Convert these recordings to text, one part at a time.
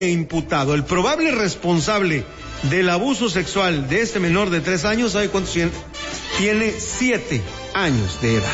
imputado, el probable responsable del abuso sexual de este menor de 3 años, ¿sabe cuántos tiene? Tiene 7 años de edad.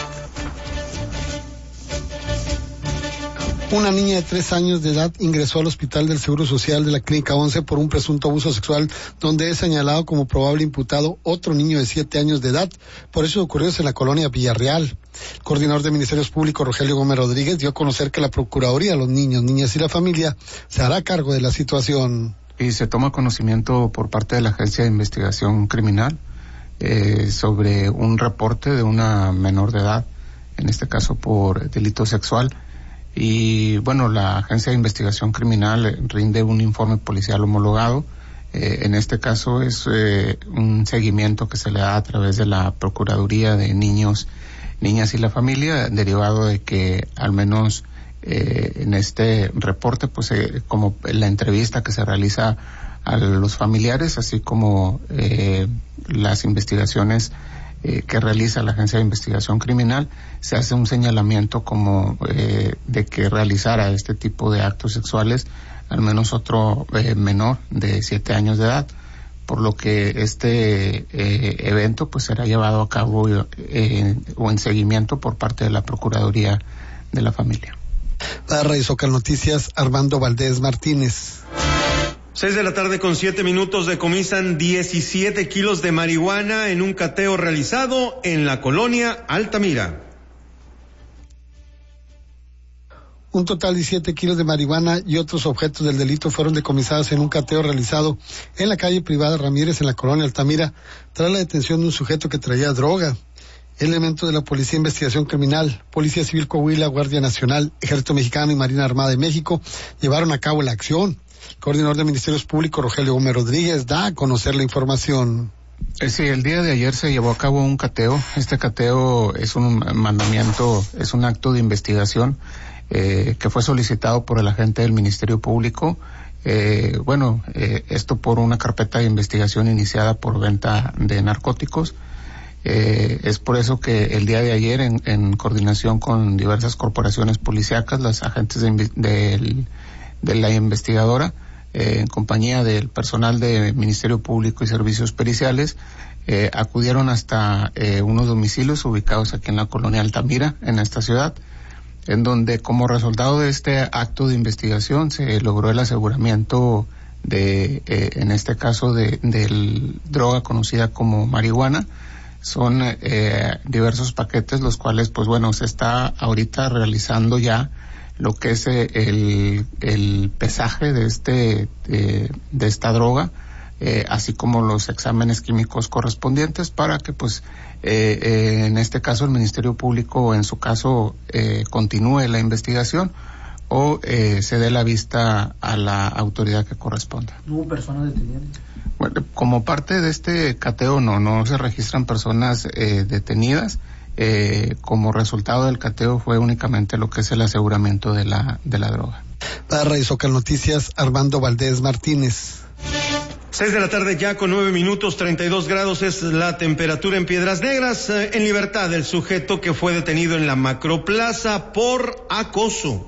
Una niña de 3 años de edad ingresó al Hospital del Seguro Social de la Clínica 11 por un presunto abuso sexual, donde es señalado como probable imputado otro niño de 7 años de edad. Por eso ocurrió en la colonia Villarreal. El coordinador de Ministerios Públicos, Rogelio Gómez Rodríguez, dio a conocer que la Procuraduría de los Niños, Niñas y la Familia se hará cargo de la situación. Y se toma conocimiento por parte de la Agencia de Investigación Criminal sobre un reporte de una menor de edad, en este caso por delito sexual. Y bueno, la Agencia de Investigación Criminal rinde un informe policial homologado. En este caso es un seguimiento que se le da a través de la Procuraduría de Niños, Niñas y la Familia, derivado de que al menos en este reporte, pues como la entrevista que se realiza a los familiares, así como las investigaciones que realiza la Agencia de Investigación Criminal, se hace un señalamiento como de que realizara este tipo de actos sexuales al menos otro menor de 7 años de edad, por lo que este evento pues será llevado a cabo o en seguimiento por parte de la Procuraduría de la Familia. Para Radio Zócalo Noticias, Armando Valdés Martínez. 6:07 p.m, decomisan 17 kilos de marihuana en un cateo realizado en la colonia Altamira. Un total de 17 kilos de marihuana y otros objetos del delito fueron decomisados en un cateo realizado en la calle Privada Ramírez, en la colonia Altamira, tras la detención de un sujeto que traía droga. Elementos de la Policía de Investigación Criminal, Policía Civil Coahuila, Guardia Nacional, Ejército Mexicano y Marina Armada de México llevaron a cabo la acción. El coordinador de Ministerios Públicos, Rogelio Gómez Rodríguez, da a conocer la información. Sí, el día de ayer se llevó a cabo un cateo. Este cateo es un mandamiento, es un acto de investigación que fue solicitado por el agente del Ministerio Público. Esto por una carpeta de investigación iniciada por venta de narcóticos. Es por eso que el día de ayer, en coordinación con diversas corporaciones policíacas, los agentes de la investigadora, en compañía del personal de Ministerio Público y Servicios Periciales, acudieron hasta unos domicilios ubicados aquí en la colonia Altamira, en esta ciudad, en donde como resultado de este acto de investigación se logró el aseguramiento en este caso de droga conocida como marihuana. Son diversos paquetes, los cuales pues bueno, se está ahorita realizando ya lo que es el pesaje de esta droga, así como los exámenes químicos correspondientes para que pues en este caso el Ministerio Público, en su caso, continúe la investigación o se dé la vista a la autoridad que corresponda. ¿No hubo personas detenidas? Bueno, como parte de este cateo no se registran personas detenidas. Como resultado del cateo fue únicamente lo que es el aseguramiento de la droga. Para Radio Zócalo Noticias, Armando Valdés Martínez. 6:00 ya con 9 minutos, 32 grados es la temperatura en Piedras Negras. En libertad el sujeto que fue detenido en la Macroplaza por acoso.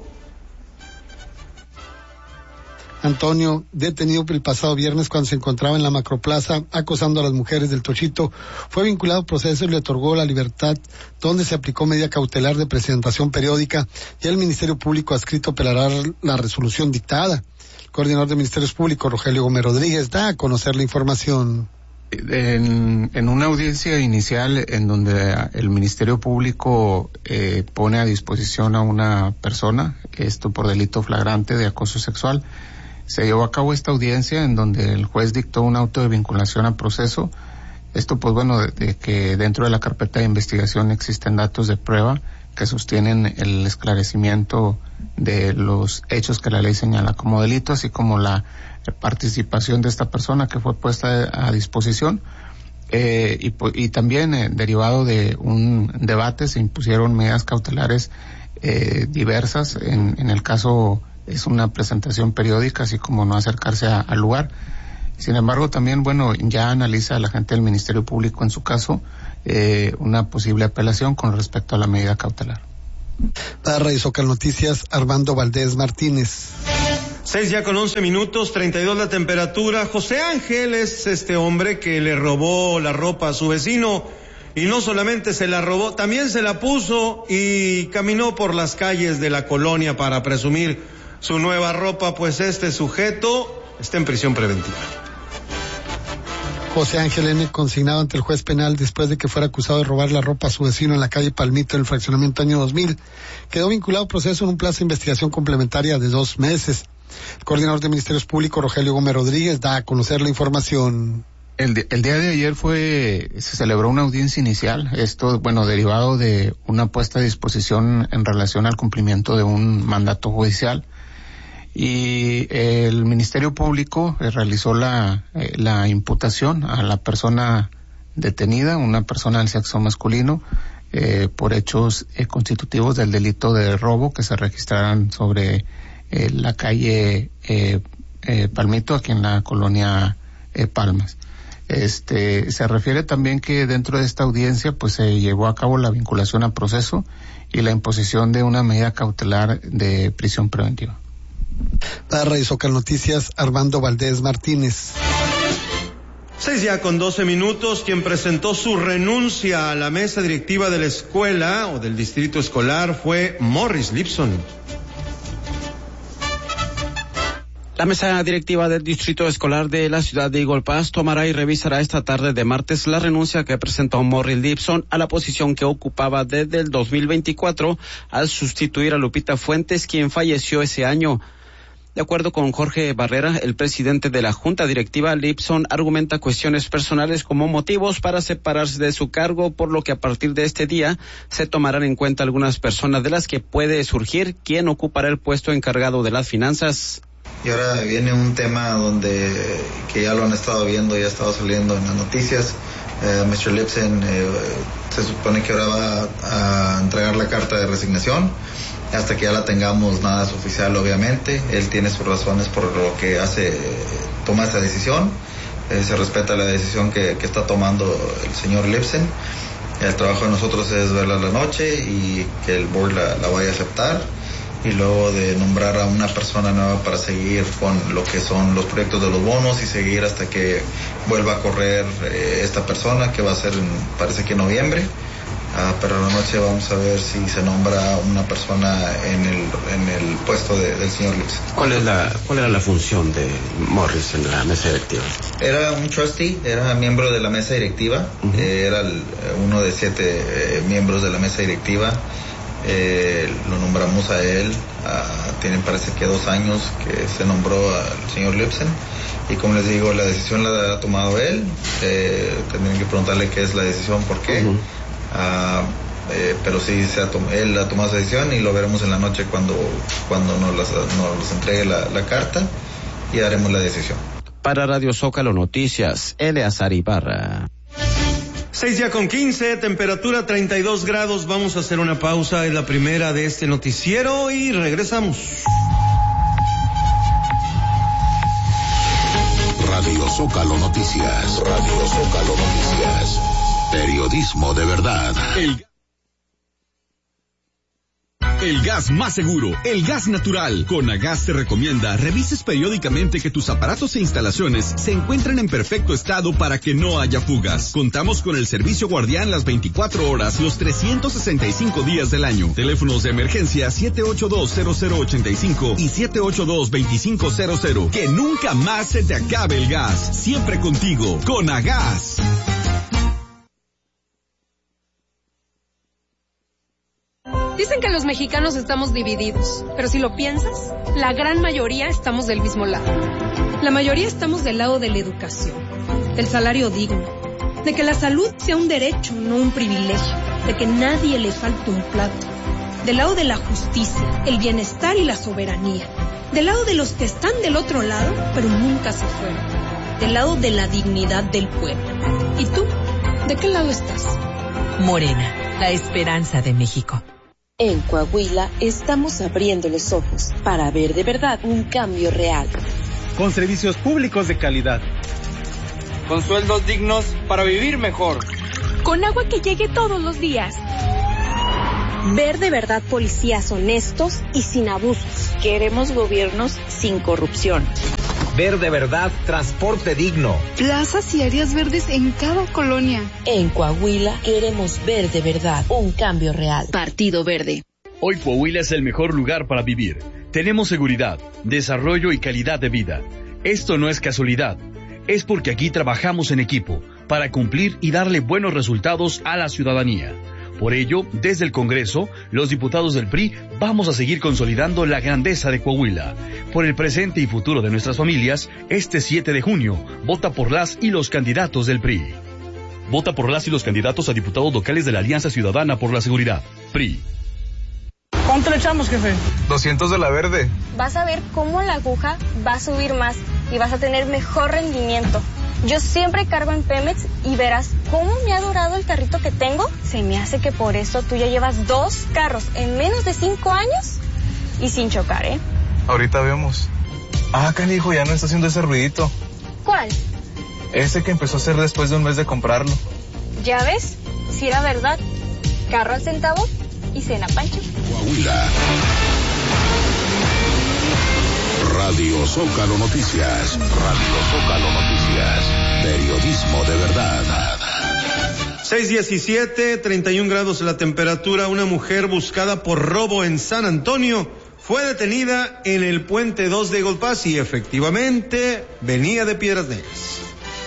Antonio, detenido el pasado viernes cuando se encontraba en la Macroplaza acosando a las mujeres del Tochito, fue vinculado a proceso y le otorgó la libertad, donde se aplicó medida cautelar de presentación periódica y el Ministerio Público adscrito apelará la resolución dictada. El coordinador de Ministerios Públicos, Rogelio Gómez Rodríguez, da a conocer la información. En una audiencia inicial en donde el Ministerio Público pone a disposición a una persona, esto por delito flagrante de acoso sexual, se llevó a cabo esta audiencia en donde el juez dictó un auto de vinculación a proceso. Esto pues bueno, de que dentro de la carpeta de investigación existen datos de prueba que sostienen el esclarecimiento de los hechos que la ley señala como delito, así como la participación de esta persona que fue puesta a disposición. Y también derivado de un debate se impusieron medidas cautelares diversas. En el caso es una presentación periódica, así como no acercarse al lugar. Sin embargo, también, bueno, ya analiza la gente del Ministerio Público en su caso una posible apelación con respecto a la medida cautelar. Para Radio Zócalo Noticias, Armando Valdés Martínez. 6:11, 32 la temperatura. José Ángel es este hombre que le robó la ropa a su vecino, y no solamente se la robó, también se la puso y caminó por las calles de la colonia para presumir su nueva ropa. Pues este sujeto está en prisión preventiva. José Ángel N., consignado ante el juez penal después de que fuera acusado de robar la ropa a su vecino en la calle Palmito en el fraccionamiento año 2000, quedó vinculado al proceso en un plazo de investigación complementaria de 2 meses. El coordinador de Ministerios Públicos, Rogelio Gómez Rodríguez, da a conocer la información. El día de ayer se celebró una audiencia inicial, esto, derivado de una puesta a disposición en relación al cumplimiento de un mandato judicial, y el Ministerio Público realizó la imputación a la persona detenida, una persona del sexo masculino, por hechos constitutivos del delito de robo que se registraran sobre la calle Palmito, aquí en la colonia Palmas. Se refiere también que dentro de esta audiencia pues se llevó a cabo la vinculación a proceso y la imposición de una medida cautelar de prisión preventiva. Para Radio Zócalo Noticias, Armando Valdés Martínez. 6:12, quien presentó su renuncia a la mesa directiva de la escuela o del distrito escolar fue Morris Lipson. La mesa directiva del distrito escolar de la ciudad de Eagle Pass tomará y revisará esta tarde de martes la renuncia que presentó Morris Lipson a la posición que ocupaba desde el 2024 al sustituir a Lupita Fuentes, quien falleció ese año. De acuerdo con Jorge Barrera, el presidente de la junta directiva, Lipson argumenta cuestiones personales como motivos para separarse de su cargo, por lo que a partir de este día se tomarán en cuenta algunas personas de las que puede surgir quien ocupará el puesto encargado de las finanzas. Y ahora viene un tema que ya lo han estado viendo, ya ha estado saliendo en las noticias. Mr. Lipson se supone que ahora va a entregar la carta de resignación. Hasta que ya la tengamos, nada es oficial, obviamente. Él tiene sus razones por lo que toma esta decisión. Se respeta la decisión que está tomando el señor Lipson. El trabajo de nosotros es verla la noche y que el board la vaya a aceptar, y luego de nombrar a una persona nueva para seguir con lo que son los proyectos de los bonos y seguir hasta que vuelva a correr esta persona, que va a ser parece que en noviembre. Pero la noche vamos a ver si se nombra una persona en el puesto del señor Lipson. ¿Cuál era la función de Morris en la mesa directiva? Era un trustee, era miembro de la mesa directiva. Uh-huh. Era uno de 7 miembros de la mesa directiva. Lo nombramos a él. Tienen parece que 2 años que se nombró al señor Lipson. Y como les digo, la decisión la ha tomado él. Tendrían que preguntarle qué es la decisión, por qué. Uh-huh. Pero sí, él ha tomado esa decisión y lo veremos en la noche cuando nos entregue la carta y haremos la decisión. Para Radio Zócalo Noticias, Eleazar Ibarra. 6:15, temperatura 32 grados. Vamos a hacer una pausa, es la primera de este noticiero y regresamos. Radio Zócalo Noticias. Radio Zócalo Noticias. Periodismo de verdad. El gas más seguro, el gas natural. Conagas te recomienda revises periódicamente que tus aparatos e instalaciones se encuentren en perfecto estado para que no haya fugas. Contamos con el servicio guardián las 24 horas, los 365 días del año. Teléfonos de emergencia 782-0085 y 782-2500. Que nunca más se te acabe el gas. Siempre contigo. Conagas. Dicen que los mexicanos estamos divididos, pero si lo piensas, la gran mayoría estamos del mismo lado. La mayoría estamos del lado de la educación, del salario digno, de que la salud sea un derecho, no un privilegio, de que nadie le falte un plato, del lado de la justicia, el bienestar y la soberanía, del lado de los que están del otro lado, pero nunca se fueron, del lado de la dignidad del pueblo. ¿Y tú? ¿De qué lado estás? Morena, la esperanza de México. En Coahuila estamos abriendo los ojos para ver de verdad un cambio real. Con servicios públicos de calidad. Con sueldos dignos para vivir mejor. Con agua que llegue todos los días. ver de verdad policías honestos y sin abusos. Queremos gobiernos sin corrupción. Ver de verdad transporte digno. Plazas y áreas verdes en cada colonia. En Coahuila queremos ver de verdad un cambio real. Partido Verde. Hoy Coahuila es el mejor lugar para vivir. Tenemos seguridad, desarrollo y calidad de vida. Esto no es casualidad. Es porque aquí trabajamos en equipo para cumplir y darle buenos resultados a la ciudadanía. Por ello, desde el Congreso, los diputados del PRI vamos a seguir consolidando la grandeza de Coahuila. Por el presente y futuro de nuestras familias, este 7 de junio, vota por las y los candidatos del PRI. Vota por las y los candidatos a diputados locales de la Alianza Ciudadana por la Seguridad, PRI. ¿Cuánto le echamos, jefe? 200 de la verde. Vas a ver cómo la aguja va a subir más y vas a tener mejor rendimiento. Yo siempre cargo en Pemex y verás cómo me ha durado el carrito que tengo. Se me hace que por eso tú ya llevas 2 carros en menos de 5 años y sin chocar, ¿eh? Ahorita vemos. Canijo, ya no está haciendo ese ruidito. ¿Cuál? Ese que empezó a hacer después de un mes de comprarlo. ¿Ya ves? Si era verdad. Carro al centavo y cena Pancho. Coahuila. Radio Zócalo Noticias. Radio Zócalo Noticias. Periodismo de verdad. 6:17, 31 grados la temperatura. Una mujer buscada por robo en San Antonio fue detenida en el puente 2 de Eagle Pass y efectivamente venía de Piedras Negras.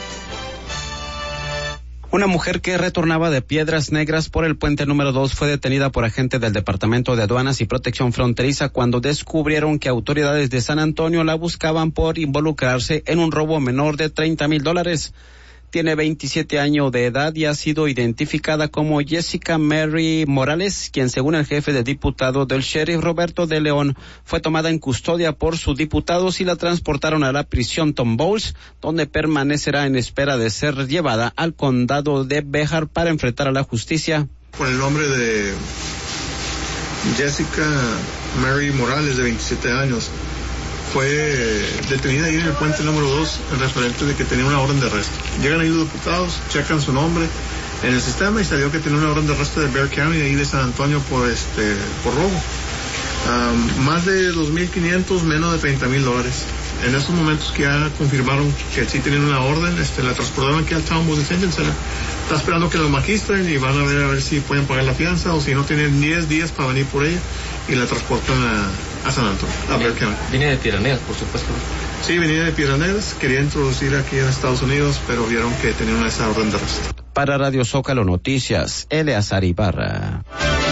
Una mujer que retornaba de Piedras Negras por el puente número 2 fue detenida por agentes del Departamento de Aduanas y Protección Fronteriza cuando descubrieron que autoridades de San Antonio la buscaban por involucrarse en un robo menor de $30,000. Tiene 27 años de edad y ha sido identificada como Jessica Mary Morales, quien según el jefe de diputados del sheriff Roberto de León, fue tomada en custodia por sus diputados y la transportaron a la prisión Tom Bowles, donde permanecerá en espera de ser llevada al condado de Béjar para enfrentar a la justicia. Con el nombre de Jessica Mary Morales, de 27 años. Fue detenida ahí en el puente número 2 en referente de que tenía una orden de arresto. Llegan ahí los diputados, checan su nombre en el sistema y salió que tenía una orden de arresto de Bexar County, ahí de San Antonio, por robo. Más de 2,500, menos de $30,000. En estos momentos que ya confirmaron que sí tenían una orden, la transportaron aquí al Town Bus Detention Center. Está esperando que lo magistren y van a ver si pueden pagar la fianza o si no tienen 10 días para venir por ella y la transportan a San Antonio, a Bexar County. Viene de Piedras Negras, por supuesto. Sí, venía de Piedras Negras, quería introducir aquí en Estados Unidos, pero vieron que tenían esa orden de arresto. Para Radio Zócalo Noticias, Eleazar Ibarra.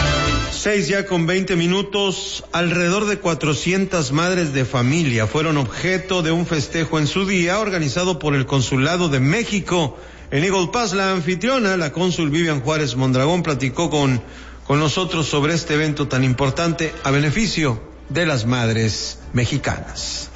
6:20. Alrededor de 400 madres de familia fueron objeto de un festejo en su día organizado por el Consulado de México en Eagle Pass. La anfitriona, la cónsul Vivian Juárez Mondragón, platicó con nosotros sobre este evento tan importante a beneficio de las madres mexicanas.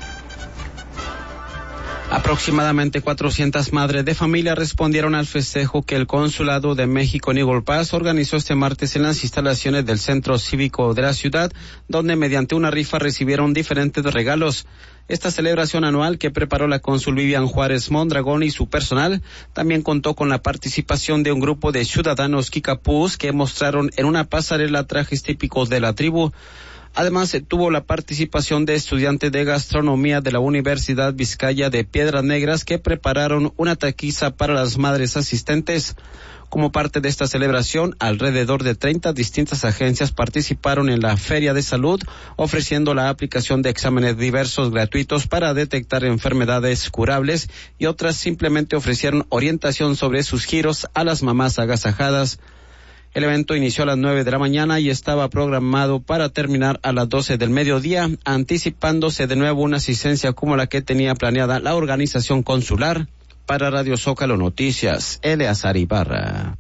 Aproximadamente 400 madres de familia respondieron al festejo que el Consulado de México en Eagle Pass organizó este martes en las instalaciones del Centro Cívico de la ciudad, donde mediante una rifa recibieron diferentes regalos. Esta celebración anual que preparó la cónsul Vivian Juárez Mondragón y su personal también contó con la participación de un grupo de ciudadanos kikapús que mostraron en una pasarela trajes típicos de la tribu. Además, tuvo la participación de estudiantes de gastronomía de la Universidad Vizcaya de Piedras Negras que prepararon una taquiza para las madres asistentes. Como parte de esta celebración, alrededor de 30 distintas agencias participaron en la Feria de Salud, ofreciendo la aplicación de exámenes diversos gratuitos para detectar enfermedades curables y otras simplemente ofrecieron orientación sobre sus giros a las mamás agasajadas. El evento inició a las 9 de la mañana y estaba programado para terminar a las 12 del mediodía, anticipándose de nuevo una asistencia como la que tenía planeada la organización consular. Para Radio Zócalo Noticias, Eleazar Ibarra.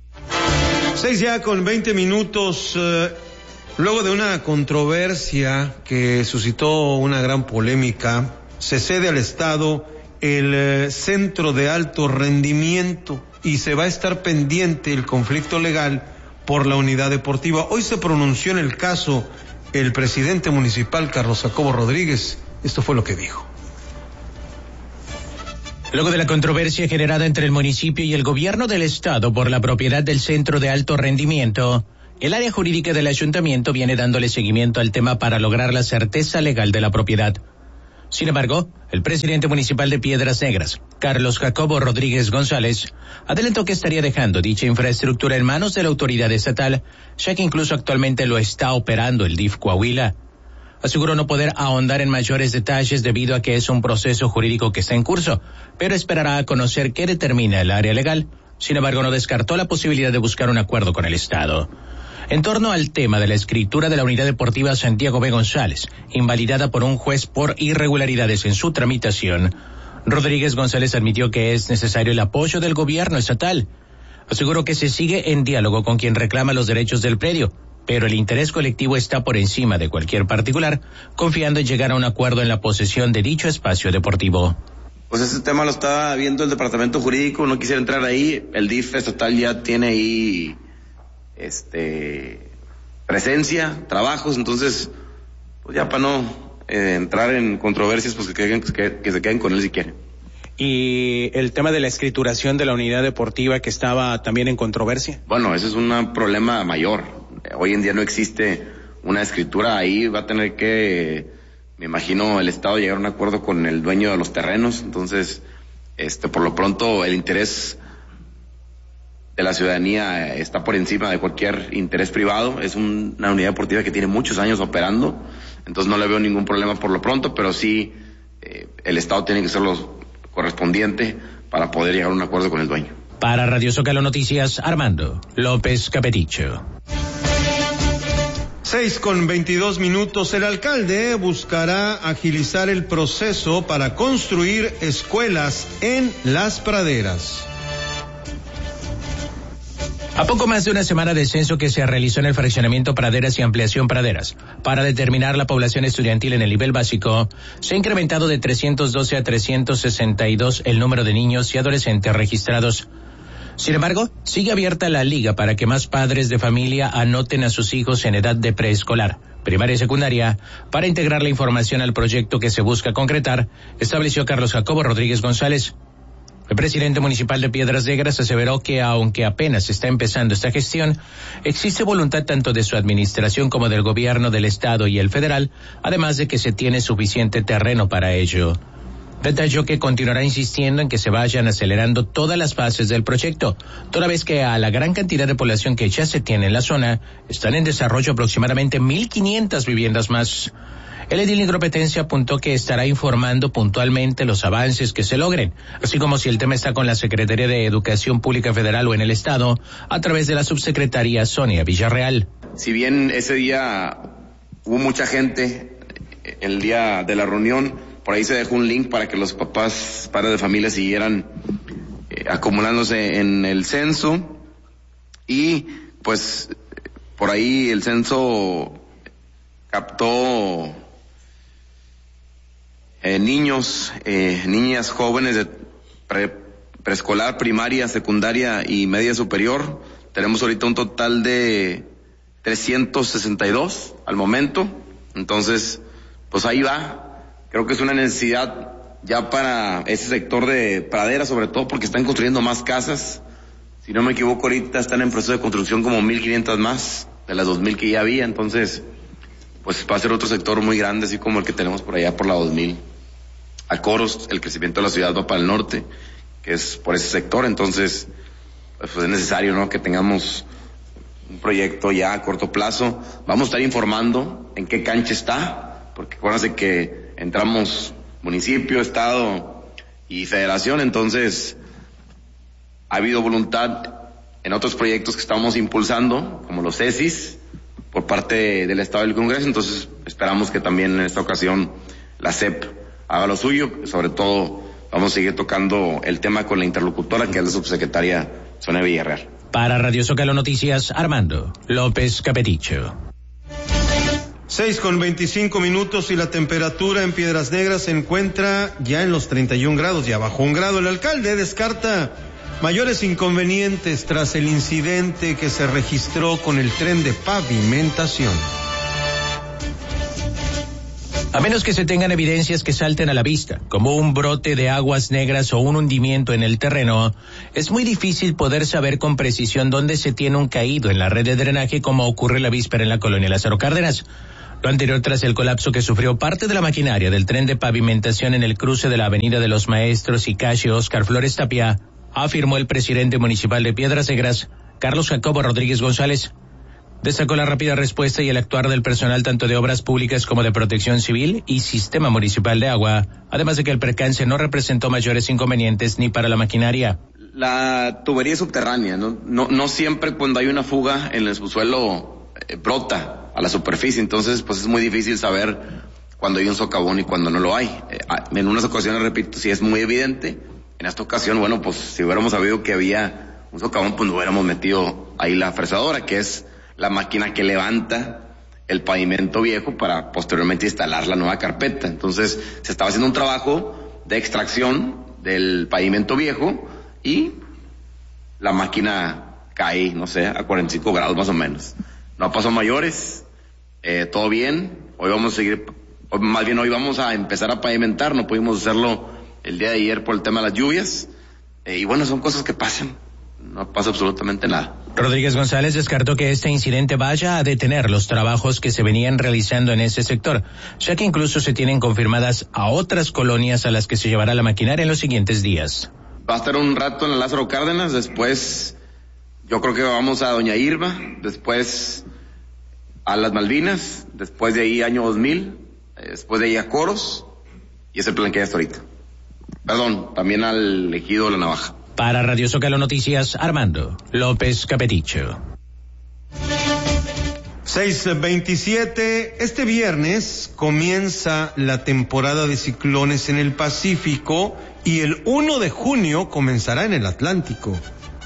6:20. Luego de una controversia que suscitó una gran polémica, se cede al Estado el Centro de Alto Rendimiento y se va a estar pendiente el conflicto legal por la unidad deportiva. Hoy se pronunció en el caso el presidente municipal Carlos Jacobo Rodríguez. Esto fue lo que dijo. Luego de la controversia generada entre el municipio y el gobierno del estado por la propiedad del Centro de Alto Rendimiento, El área jurídica del ayuntamiento viene dándole seguimiento al tema para lograr la certeza legal de la propiedad. Sin embargo, el presidente municipal de Piedras Negras, Carlos Jacobo Rodríguez González, adelantó que estaría dejando dicha infraestructura en manos de la autoridad estatal, ya que incluso actualmente lo está operando el DIF Coahuila. Aseguró no poder ahondar en mayores detalles debido a que es un proceso jurídico que está en curso, pero esperará a conocer qué determina el área legal. Sin embargo, no descartó la posibilidad de buscar un acuerdo con el Estado. En torno al tema de la escritura de la unidad deportiva Santiago B. González, invalidada por un juez por irregularidades en su tramitación, Rodríguez González admitió que es necesario el apoyo del gobierno estatal. Aseguró que se sigue en diálogo con quien reclama los derechos del predio, pero el interés colectivo está por encima de cualquier particular, confiando en llegar a un acuerdo en la posesión de dicho espacio deportivo. Pues ese tema lo está viendo el departamento jurídico, no quisiera entrar ahí, el DIF estatal ya tiene ahí presencia, trabajos, entonces pues ya para no entrar en controversias, pues que se queden con él si quieren. ¿Y el tema de la escrituración de la unidad deportiva que estaba también en controversia? Bueno, ese es un problema mayor. Hoy en día no existe una escritura, ahí va a tener que, me imagino, el Estado llegar a un acuerdo con el dueño de los terrenos, entonces por lo pronto el interés de la ciudadanía está por encima de cualquier interés privado. Es una unidad deportiva que tiene muchos años operando, entonces no le veo ningún problema por lo pronto, pero sí el Estado tiene que ser lo correspondiente para poder llegar a un acuerdo con el dueño. Para Radio Zócalo Noticias, Armando López Capeticho. 6:22. El alcalde buscará agilizar el proceso para construir escuelas en Las Praderas. A poco más de una semana del censo que se realizó en el fraccionamiento Praderas y ampliación Praderas para determinar la población estudiantil en el nivel básico, se ha incrementado de 312 a 362 el número de niños y adolescentes registrados. Sin embargo, sigue abierta la liga para que más padres de familia anoten a sus hijos en edad de preescolar, primaria y secundaria, para integrar la información al proyecto que se busca concretar, estableció Carlos Jacobo Rodríguez González. El presidente municipal de Piedras Negras aseveró que aunque apenas está empezando esta gestión, existe voluntad tanto de su administración como del gobierno del estado y el federal, además de que se tiene suficiente terreno para ello. Detalló que continuará insistiendo en que se vayan acelerando todas las fases del proyecto, toda vez que a la gran cantidad de población que ya se tiene en la zona, están en desarrollo aproximadamente 1,500 viviendas más. El edil Nigropetense apuntó que estará informando puntualmente los avances que se logren, así como si el tema está con la Secretaría de Educación Pública Federal o en el Estado, a través de la subsecretaria Sonia Villarreal. Si bien ese día hubo mucha gente, el día de la reunión, por ahí se dejó un link para que los padres de familia siguieran acumulándose en el censo, y pues por ahí el censo captó niños, niñas jóvenes de preescolar, primaria, secundaria y media superior. Tenemos ahorita un total de 362 al momento, entonces pues ahí va. Creo que es una necesidad ya para ese sector de praderas, sobre todo porque están construyendo más casas. Si no me equivoco, ahorita están en proceso de construcción como 1,500 más de las 2,000 que ya había, entonces pues va a ser otro sector muy grande, así como el que tenemos por allá por la 2000. A Coros, el crecimiento de la ciudad va para el norte, que es por ese sector, entonces pues es necesario, ¿no?, que tengamos un proyecto ya a corto plazo. Vamos a estar informando en qué cancha está, porque acuérdense que entramos municipio, estado y federación, entonces ha habido voluntad en otros proyectos que estamos impulsando, como los CESIS, por parte del Estado y del Congreso, entonces esperamos que también en esta ocasión la CEP haga lo suyo. Sobre todo vamos a seguir tocando el tema con la interlocutora, que es la subsecretaria Sonia Villarreal. Para Radio Zócalo Noticias, Armando López Capeticho. 6:25 y la temperatura en Piedras Negras se encuentra ya en los 31 grados, ya bajó 1 grado. El alcalde descarta mayores inconvenientes tras el incidente que se registró con el tren de pavimentación. A menos que se tengan evidencias que salten a la vista, como un brote de aguas negras o un hundimiento en el terreno, es muy difícil poder saber con precisión dónde se tiene un caído en la red de drenaje, como ocurre la víspera en la colonia Lázaro Cárdenas. Lo anterior tras el colapso que sufrió parte de la maquinaria del tren de pavimentación en el cruce de la Avenida de los Maestros y calle Óscar Flores Tapia, afirmó el presidente municipal de Piedras Negras, Carlos Jacobo Rodríguez González. Destacó la rápida respuesta y el actuar del personal tanto de obras públicas como de protección civil y sistema municipal de agua, además de que el percance no representó mayores inconvenientes ni para la maquinaria. La tubería subterránea, no siempre cuando hay una fuga en el subsuelo brota a la superficie, entonces pues es muy difícil saber cuando hay un socavón y cuando no lo hay. En unas ocasiones, repito, sí es muy evidente. En esta ocasión, bueno, pues si hubiéramos sabido que había un socavón, pues no hubiéramos metido ahí la fresadora, que es la máquina que levanta el pavimento viejo para posteriormente instalar la nueva carpeta. Entonces se estaba haciendo un trabajo de extracción del pavimento viejo y la máquina cae, no sé, a 45 grados más o menos. No pasó mayores, todo bien. Hoy vamos a seguir, más bien hoy vamos a empezar a pavimentar, no pudimos hacerlo el día de ayer por el tema de las lluvias. Y bueno, son cosas que pasan, no pasa absolutamente nada. Rodríguez González descartó que este incidente vaya a detener los trabajos que se venían realizando en ese sector, ya que incluso se tienen confirmadas a otras colonias a las que se llevará la maquinaria en los siguientes días. Va a estar un rato en la Lázaro Cárdenas, después yo creo que vamos a Doña Irma, después a Las Malvinas, después de ahí año 2000, después de ahí a Coros, y es el plan que hay hasta ahorita. Perdón, también al Ejido La Navaja. Para Radio Zócalo Noticias, Armando López Capeticho. 6:27. Este viernes comienza la temporada de ciclones en el Pacífico y el 1 de junio comenzará en el Atlántico.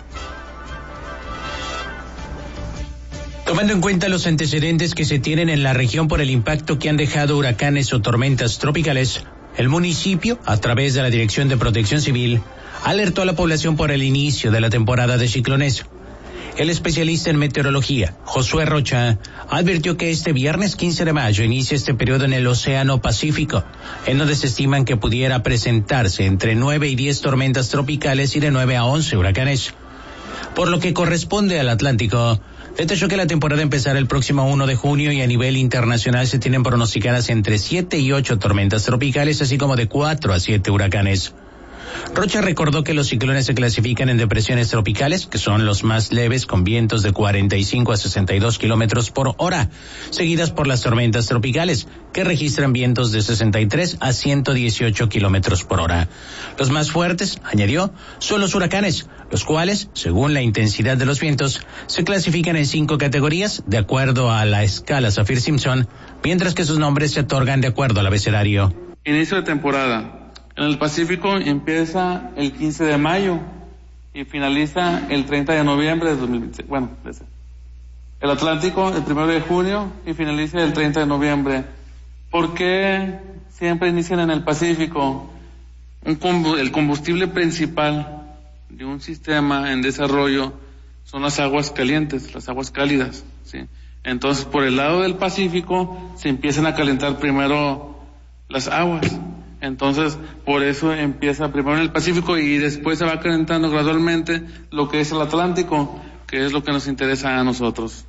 Tomando en cuenta los antecedentes que se tienen en la región por el impacto que han dejado huracanes o tormentas tropicales, el municipio, a través de la Dirección de Protección Civil, alertó a la población por el inicio de la temporada de ciclones. El especialista en meteorología, Josué Rocha, advirtió que este viernes 15 de mayo inicia este periodo en el Océano Pacífico, en donde se estiman que pudiera presentarse entre 9 y 10 tormentas tropicales y de 9 a 11 huracanes. Por lo que corresponde al Atlántico, detalló que la temporada empezará el próximo 1 de junio y a nivel internacional se tienen pronosticadas entre 7 y 8 tormentas tropicales, así como de 4 a 7 huracanes. Rocha recordó que los ciclones se clasifican en depresiones tropicales, que son los más leves con vientos de 45 a 62 kilómetros por hora, seguidas por las tormentas tropicales, que registran vientos de 63 a 118 kilómetros por hora. Los más fuertes, añadió, son los huracanes, los cuales, según la intensidad de los vientos, se clasifican en 5 categorías de acuerdo a la escala Saffir-Simpson, mientras que sus nombres se otorgan de acuerdo al abecedario. Inicio de temporada. En el Pacífico empieza el 15 de mayo y finaliza el 30 de noviembre de 2026. Bueno, el Atlántico el 1 de junio y finaliza el 30 de noviembre. ¿Por qué siempre inician en el Pacífico? El combustible principal de un sistema en desarrollo son las aguas calientes, las aguas cálidas, ¿sí? Entonces, por el lado del Pacífico se empiezan a calentar primero las aguas. Entonces, por eso empieza primero en el Pacífico y después se va calentando gradualmente lo que es el Atlántico, que es lo que nos interesa a nosotros.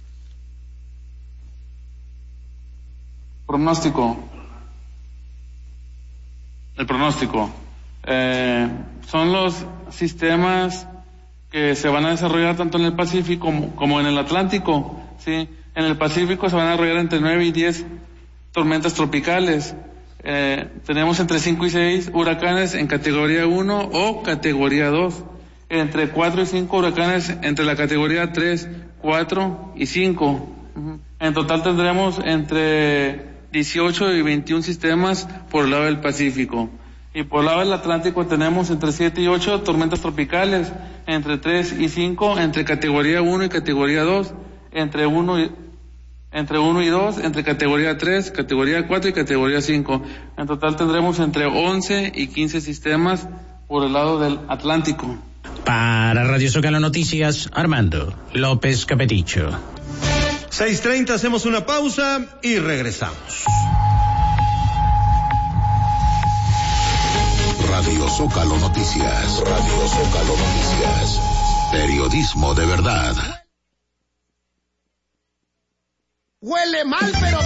Pronóstico. El pronóstico. Son los sistemas que se van a desarrollar tanto en el Pacífico como en el Atlántico, ¿sí? En el Pacífico se van a desarrollar entre 9 y 10 tormentas tropicales. Tenemos entre 5 y 6 huracanes en categoría 1 o categoría 2, entre 4 y 5 huracanes entre la categoría 3, 4 y 5. En total tendremos entre 18 y 21 sistemas por el lado del Pacífico. Y por el lado del Atlántico tenemos entre 7 y 8 tormentas tropicales, entre 3 y 5 entre categoría 1 y categoría 2, entre 1 y 2, entre categoría 3, categoría 4 y categoría 5. En total tendremos entre 11 y 15 sistemas por el lado del Atlántico. Para Radio Zócalo Noticias, Armando López Capeticho. 6:30, hacemos una pausa y regresamos. Radio Zócalo Noticias. Radio Zócalo Noticias. Periodismo de verdad. Huele mal, pero